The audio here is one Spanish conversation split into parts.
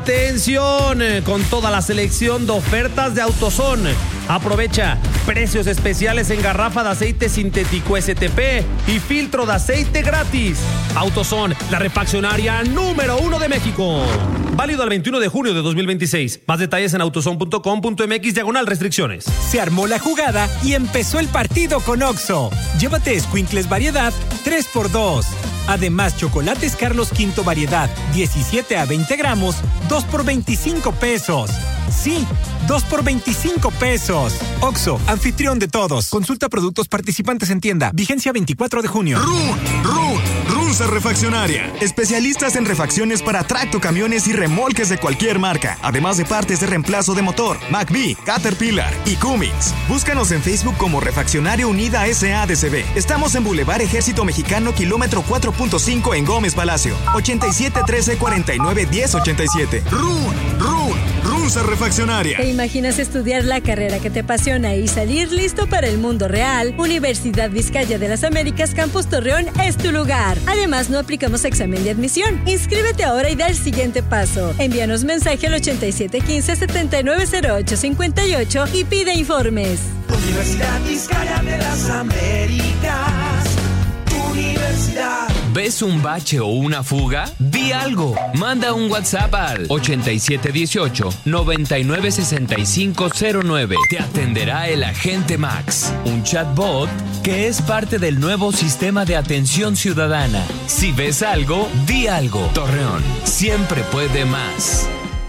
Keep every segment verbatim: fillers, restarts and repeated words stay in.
Atención, con toda la selección de ofertas de AutoZone. Aprovecha precios especiales en garrafa de aceite sintético S T P y filtro de aceite gratis. AutoZone, la refaccionaria número uno de México. Válido al veintiuno de junio de dos mil veintiséis. Más detalles en autozone punto com punto m x diagonal restricciones. Se armó la jugada y empezó el partido con Oxxo. Llévate Squinkles variedad tres por dos. Además, chocolates Carlos V variedad diecisiete a veinte gramos, dos por veinticinco pesos. Sí, dos por veinticinco pesos. Oxxo, anfitrión de todos. Consulta productos participantes en tienda. Vigencia veinticuatro de junio. Run, Run, Runza Refaccionaria. Especialistas en refacciones para tractocamiones y remolques de cualquier marca. Además de partes de reemplazo de motor, McBee, Caterpillar y Cummins. Búscanos en Facebook como Refaccionaria Unida S A D C B. Estamos en Boulevard Ejército Mexicano, kilómetro cuatro punto cinco en Gómez Palacio. ochenta y siete trece cuarenta y nueve diez ochenta y siete. Run, Run, Runza Refaccionaria. ¿Te imaginas estudiar la carrera que te apasiona y salir listo para el mundo real? Universidad Vizcaya de las Américas Campus Torreón es tu lugar. Además, no aplicamos examen de admisión. Inscríbete ahora y da el siguiente paso. Envíanos mensaje al ochenta y siete quince setenta y nueve cero ocho cincuenta y ocho y pide informes. Universidad Vizcaya de las Américas, tu universidad. ¿Ves un bache o una fuga? ¡Di algo! Manda un WhatsApp al ochenta y siete dieciocho noventa y nueve sesenta y cinco cero nueve. Te atenderá el agente Max, un chatbot que es parte del nuevo sistema de atención ciudadana. Si ves algo, di algo. Torreón siempre puede más.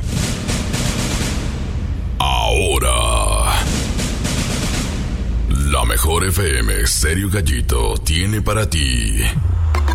Ahora, la mejor F M Stereo Gallito tiene para ti